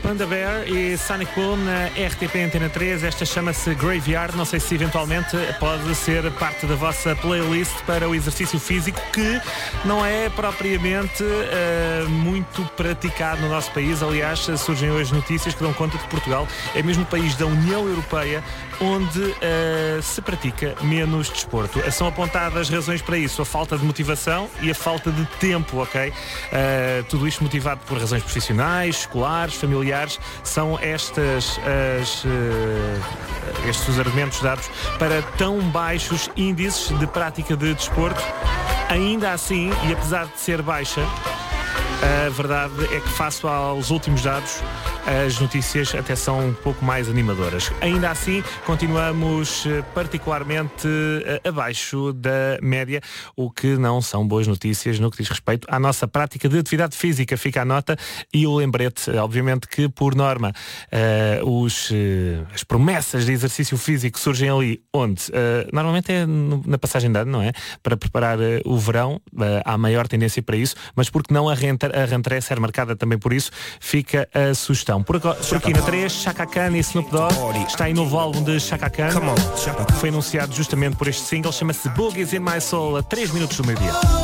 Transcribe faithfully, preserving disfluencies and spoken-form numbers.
Panda Bear e Sonic Boom na R T P Antena três. Esta chama-se Graveyard. Não sei se eventualmente pode ser parte da vossa playlist para o exercício físico, que não é propriamente uh, muito praticado no nosso país. Aliás, surgem hoje notícias que dão conta de que Portugal é mesmo o país da União Europeia onde uh, se pratica menos desporto. São apontadas razões para isso: a falta de motivação e a falta de tempo, ok? Uh, tudo isto motivado por razões profissionais, escolares, familiares. São estas as, uh, estes os argumentos dados para tão baixos índices de prática de desporto. Ainda assim, e apesar de ser baixa, a verdade é que, face aos últimos dados, as notícias até são um pouco mais animadoras. Ainda assim, continuamos particularmente abaixo da média, o que não são boas notícias no que diz respeito à nossa prática de atividade física. Fica a nota e o lembrete, obviamente que, por norma, uh, os, uh, as promessas de exercício físico surgem ali onde? Uh, normalmente é no, na passagem de ano, não é? Para preparar uh, o verão, uh, há maior tendência para isso, mas porque não a renta a rentrée ser marcada também por isso, fica a sugestão. Por, por aqui na três, Chaka Khan e Snoop Dogg. Está aí novo álbum de Chaka Khan, que foi anunciado justamente por este single, chama-se Boogies in My Soul, a três minutos do meio-dia.